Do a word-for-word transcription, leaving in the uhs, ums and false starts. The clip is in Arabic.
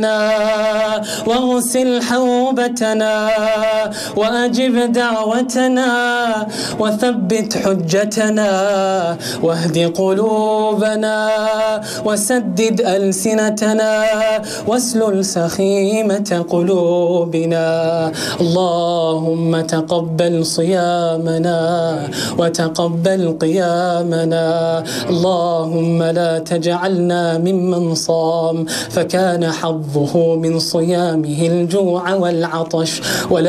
واغسل حوبتنا وأجب دعوتنا وثبت حجتنا واهد قلوبنا وسدد ألسنتنا واسلل سخيمة قلوبنا. اللهم تقبل صيامنا وتقبل قيامنا. اللهم لا تجعلنا ممن صام فكان حظه من صيامه الجوع والعطش ولا